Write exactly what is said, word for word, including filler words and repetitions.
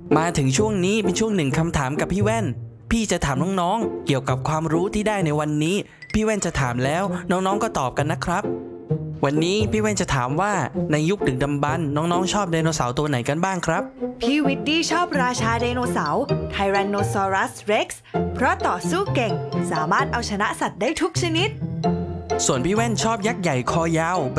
มาถึงช่วงนี้เป็นช่วงหนึ่งคำถามกับพี่แว่นพี่จะถามน้องๆเกี่ยวกับความรู้ที่ได้ในวันนี้พี่แว่นจะถามแล้วน้องๆก็ตอบกันนะครับวันนี้พี่แว่นจะถามว่าในยุคดึกดำบรรพ์น้องๆชอบไดโนเสาร์ตัวไหนกันบ้างครับพี่วิดดี้ชอบราชาไดโนเสาร์ไทแรนโนซอรัสเร็กซ์เพราะต่อสู้เก่งสามารถเอาชนะสัตว์ได้ทุกชนิดส่วนพี่แว่นชอบยักษ์ใหญ่คอยาว